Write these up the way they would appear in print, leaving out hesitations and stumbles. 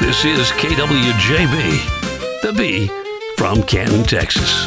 This is KWJB, the B from Canton, Texas.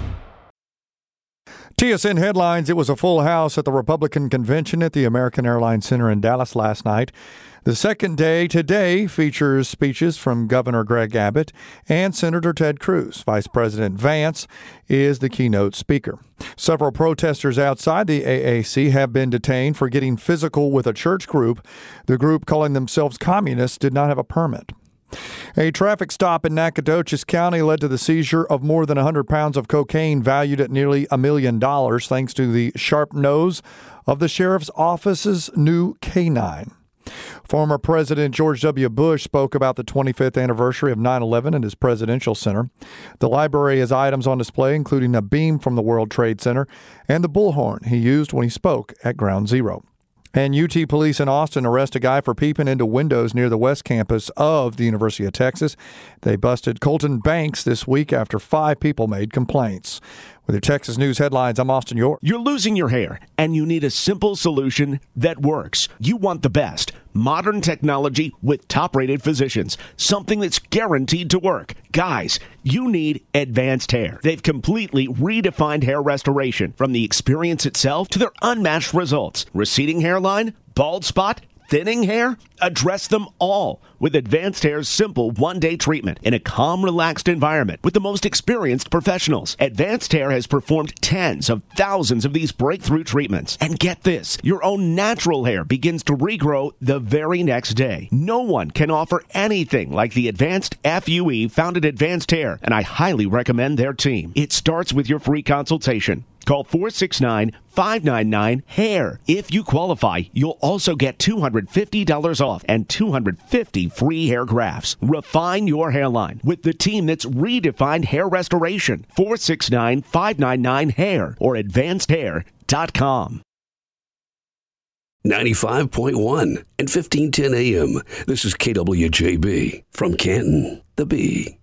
TSN headlines. It was a full house at the Republican convention at the American Airlines Center in Dallas last night. The second day today features speeches from Governor Greg Abbott and Senator Ted Cruz. Vice President Vance is the keynote speaker. Several protesters outside the AAC have been detained for getting physical with a church group. The group, calling themselves communists, did not have a permit. A traffic stop in Nacogdoches County led to the seizure of more than 100 pounds of cocaine valued at nearly $1 million, thanks to the sharp nose of the sheriff's office's new canine. Former President George W. Bush spoke about the 25th anniversary of 9/11 at his presidential center. The library has items on display, including a beam from the World Trade Center and the bullhorn he used when he spoke at Ground Zero. And UT police in Austin arrest a guy for peeping into windows near the West Campus of the University of Texas. They busted Colton Banks this week after 5 people made complaints. With your Texas News headlines, I'm Austin York. You're losing your hair, and you need a simple solution that works. You want the best. Modern technology with top-rated physicians. Something that's guaranteed to work. Guys, you need Advanced Hair. They've completely redefined hair restoration, from the experience itself to their unmatched results. Receding hairline, bald spot, thinning hair? Address them all with Advanced Hair's simple one-day treatment in a calm, relaxed environment with the most experienced professionals. Advanced Hair has performed tens of thousands of these breakthrough treatments. And get this, your own natural hair begins to regrow the very next day. No one can offer anything like the Advanced FUE found at Advanced Hair, and I highly recommend their team. It starts with your free consultation. Call 469-599-HAIR. If you qualify, you'll also get $250 off and 250 free hair grafts. Refine your hairline with the team that's redefined hair restoration. 469-599-HAIR or advancedhair.com. 95.1 and 1510 AM. This is KWJB from Canton, the B.